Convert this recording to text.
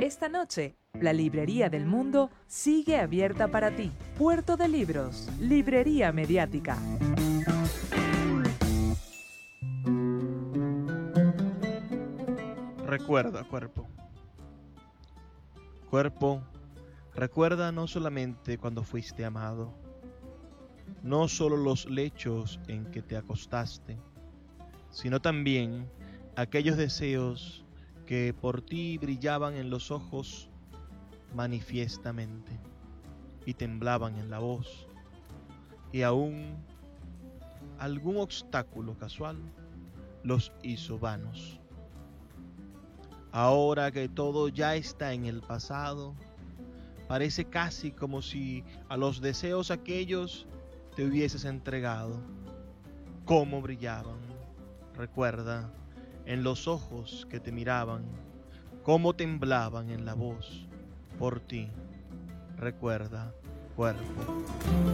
esta noche, la Librería del Mundo sigue abierta para ti. Puerto de Libros, Librería Mediática. Recuerda, cuerpo. Cuerpo, recuerda no solamente cuando fuiste amado, no solo los lechos en que te acostaste, sino también aquellos deseos que por ti brillaban en los ojos manifiestamente y temblaban en la voz, y aún algún obstáculo casual los hizo vanos. Ahora que todo ya está en el pasado, parece casi como si a los deseos aquellos te hubieses entregado. Cómo brillaban, recuerda, en los ojos que te miraban, cómo temblaban en la voz por ti. Recuerda, cuerpo.